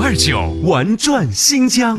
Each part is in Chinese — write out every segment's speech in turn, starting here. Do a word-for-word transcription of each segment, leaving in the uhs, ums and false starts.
二九玩转新疆。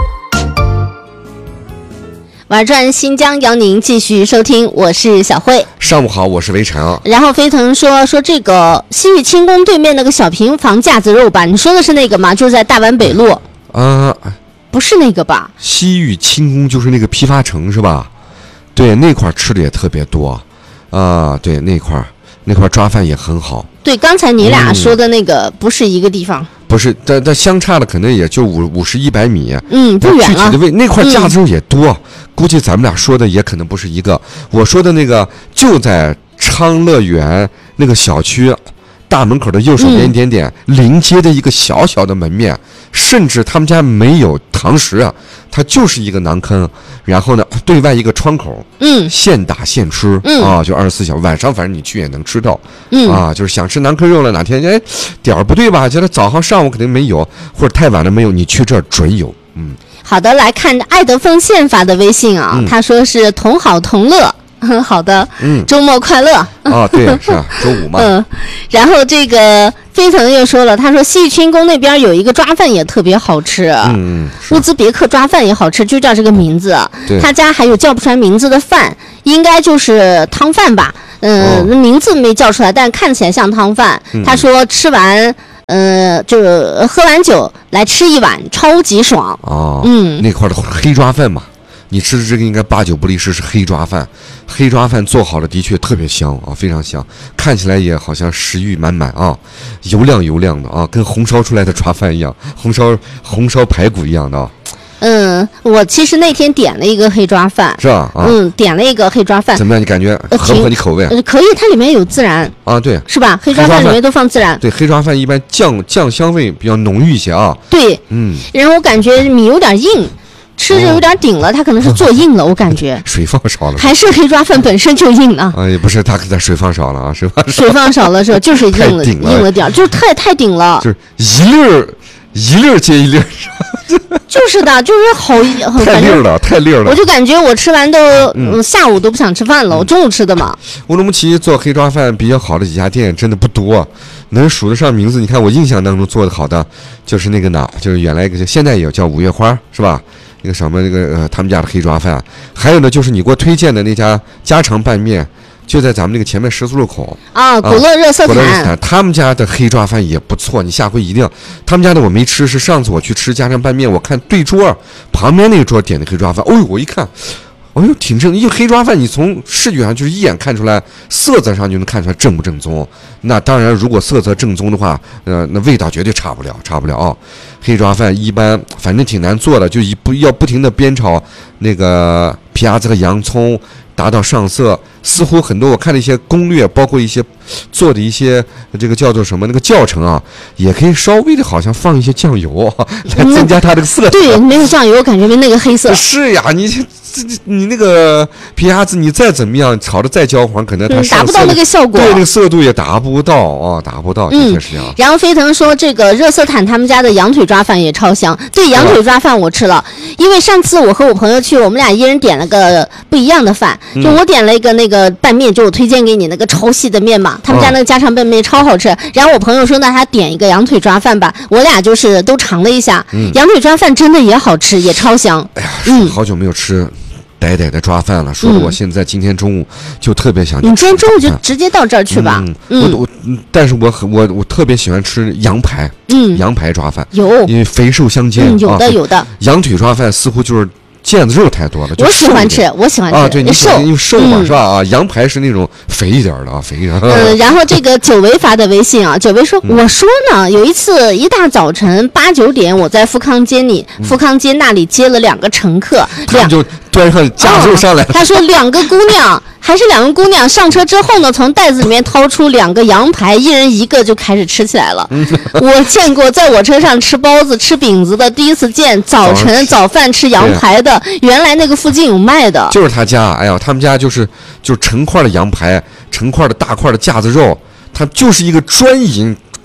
玩转新疆，邀您继续收听，我是小慧。 上午好，我是围城。 然后飞腾说说这个西域轻工对面那个小平房架子肉吧，你说的是那个吗？就是在大湾北路。 啊， 不是那个吧？ 西域轻工就是那个批发城是吧？对，那块吃的也特别多啊。对，那块那块抓饭也很好。 对，刚才你俩说的那个不是一个地方。嗯、 不是，但但相差的可能也就五五十一百米。 嗯，不远了。 具体的位那块架子肉也多。嗯，估计咱们俩说的也可能不是一个，我说的那个就在昌乐园那个小区大门口的右手边一点点，嗯、临街的一个小小的门面，甚至他们家没有堂食啊，它就是一个馕坑，然后呢对外一个窗口， 嗯，现打现吃， 嗯啊，就二十四小时，晚上反正你去也能吃到， 嗯啊，就是想吃馕坑肉了，哪天哎点儿不对吧，觉得早上上午肯定没有，或者太晚了没有，你去这儿准有，嗯。 好的，来看爱德奉献发的微信啊，嗯、他说是同好同乐，好的， 嗯， 周末快乐啊，对，是啊，周五嘛， 嗯，然后这个飞腾又说了，他说西域轻工那边有一个抓饭也特别好吃， 嗯， 乌兹别克抓饭也好吃，就叫这个名字，他家还有叫不出来名字的饭，应该就是汤饭吧，嗯、呃，哦、名字没叫出来，但看起来像汤饭。嗯、他说吃完。呃，就是喝完酒来吃一碗，超级爽哦。 嗯， 那块的黑抓饭嘛，你吃的这个应该八九不离十是黑抓饭。黑抓饭做好了的确特别香啊，非常香，看起来也好像食欲满满啊，油亮油亮的啊，跟红烧出来的抓饭一样，红烧红烧排骨一样的啊。 嗯，我其实那天点了一个黑抓饭， 是吧？啊、 嗯，点了一个黑抓饭， 怎么样？你感觉合不合你口味？ 呃、可以，它里面有孜然啊，对， 是吧？黑抓饭里面都放孜然。 对，黑抓饭一般酱酱香味比较浓郁一些啊。 对， 嗯。 然后我感觉米有点硬，吃着有点顶了，它可能是做硬了，我感觉。 水放少了。 还是黑抓饭本身就硬啊？ 啊，也不是，它它水放少了啊，水放水放少了是吧？就是硬了，硬了点，就是太太顶了， 就是一粒儿一粒儿接一粒儿。 就是的，就是好， 太溜了，太溜了。 我就感觉我吃完都，嗯，下午都不想吃饭了。嗯、我中午吃的嘛。 乌鲁木齐做黑抓饭比较好的几家店真的不多，能数得上名字。你看我印象当中做的好的就是那个哪，就是原来一个，现在也叫五月花是吧？那个什么那个呃他们家的黑抓饭，还有呢就是你给我推荐的那家家常拌面。就在咱们那个前面十字路口啊，古乐热色坦，古乐热色坦，他们家的黑抓饭也不错，你下回一定要。他们家的我没吃，是上次我去吃家常拌面，我看对桌旁边那个桌点的黑抓饭，哦呦，我一看，哦呦，挺正。因为黑抓饭你从视觉上就是一眼看出来，色泽上就能看出来正不正宗。那当然，如果色泽正宗的话，呃，那味道绝对差不了，差不了啊。黑抓饭一般反正挺难做的，就一不要不停的煸炒那个皮鸭子和洋葱。达到上色，似乎很多我看了一些攻略，包括一些做的一些这个叫做什么那个教程啊，也可以稍微的好像放一些酱油啊，来增加它这个色泽。 嗯、对，没有酱油，感觉没那个黑色。 是呀，你这你那个皮鸭子，你再怎么样炒的再焦黄，可能它、嗯、 达不到那个效果， 对，那个色度也达不到啊，达不到，的确是这样。 嗯、然后飞腾说，这个热色坦他们家的羊腿抓饭也超香。对，羊腿抓饭我吃了，啊、因为上次我和我朋友去，我们俩一人点了个不一样的饭。就我点了一个那个拌面，就我推荐给你那个超细的面嘛，他们家那个家常拌面超好吃。然后我朋友说，那他点一个羊腿抓饭吧，我俩就是都尝了一下，嗯、羊腿抓饭真的也好吃，也超香。 哎呀，嗯、好久没有吃呆呆的抓饭了，说的我现在今天中午就特别想。 你今天中午就直接到这儿去吧。 嗯，嗯我我，但是我很我我特别喜欢吃羊排，嗯，羊排抓饭有， 因为肥瘦相间。 嗯、有的、啊、有的。 羊腿抓饭似乎就是。腱子肉太多了， 我喜欢吃，我喜欢吃啊，对，你瘦， 因为瘦嘛，嗯、是吧？啊，羊排是那种肥一点的啊，肥一点。 嗯，然后这个久违发的微信啊，久违说，嗯、我说呢，有一次一大早晨八九点，我在富康街里，嗯、富康街那里接了两个乘客， 两就端上架子上来、哦。 他说两个姑娘。还是两个姑娘上车之后呢，从袋子里面掏出两个羊排，一人一个就开始吃起来了。我见过在我车上吃包子、吃饼子的，第一次见早晨早饭吃羊排的，原来那个附近有卖的。 就是他家，哎呀，他们家就是就是成块的羊排，成块的大块的架子肉，它就是一个专营。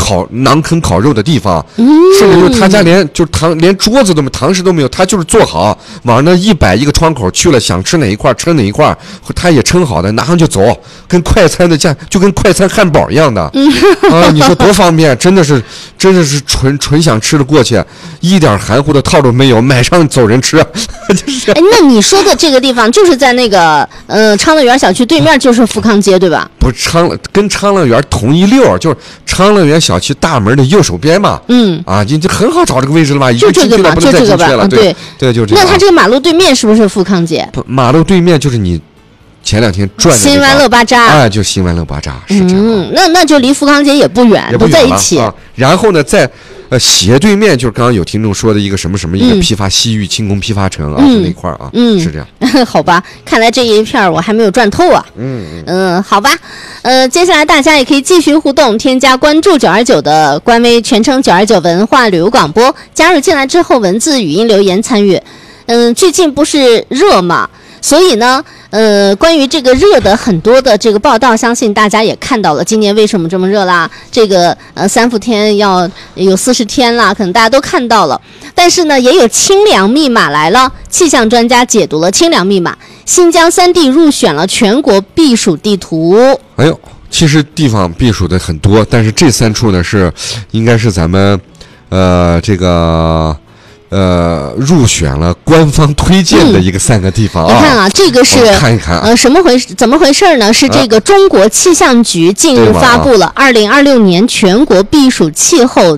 烤馕坑烤肉的地方， 嗯、 甚至就是他家连就堂连桌子都没堂食都没有，他就是做好往那一摆一个窗口，去了想吃哪一块吃哪一块，他也称好的，拿上就走，跟快餐的价就跟快餐汉堡一样的、嗯、啊！你说多方便，真的是真的是纯纯想吃的过去，一点含糊的套路没有，买上走人吃，就是。 哎，那你说的这个地方就是在那个呃昌乐园小区对面，就是富康街对吧？ 不是昌乐跟昌乐园同一溜，就是昌乐园小区大门的右手边嘛。嗯啊，你就很好找这个位置了嘛， 就这个吧，就这个吧， 嗯、对对，就这个。 那它这个马路对面是不是富康街？ 不，马路对面就是你前两天转的新湾乐巴扎， 哎，就新湾乐巴扎是这样。 嗯，那那就离富康街也不远， 也不远都在一起。 啊、然后呢，在呃斜对面就是刚刚有听众说的一个什么什么一个批发西域轻工批发城啊，嗯、就那块啊，嗯，是这样。 好吧，看来这一片我还没有转透啊。嗯嗯，好吧，呃，接下来大家也可以继续互动，添加关注九二九的官微，全称九二九文化旅游广播，加入进来之后文字语音留言参与。嗯，最近不是热嘛？所以呢，呃，关于这个热的很多的这个报道，相信大家也看到了。今年为什么这么热啦？这个呃三伏天要有四十天啦，可能大家都看到了。但是呢，也有清凉密码来了。气象专家解读了清凉密码，新疆三地入选了全国避暑地图。 哎呦，其实地方避暑的很多，但是这三处呢是，应该是咱们，呃，这个。呃，入选了官方推荐的一个三个地方啊！ 嗯、你看啊，这个是看一看、啊、 呃，什么回事？怎么回事呢？是这个中国气象局近日发布了二零二六年全国避暑气候